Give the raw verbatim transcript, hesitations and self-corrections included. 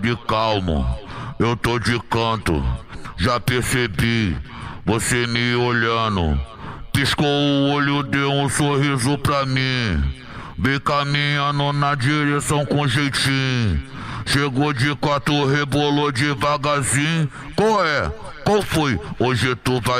de calmo, eu tô de canto, já percebi, você me olhando. Piscou o olho, deu um sorriso pra mim, vem caminhando na direção com jeitinho. Chegou de quatro, rebolou devagarzinho. Qual é? Qual foi? Hoje tu vai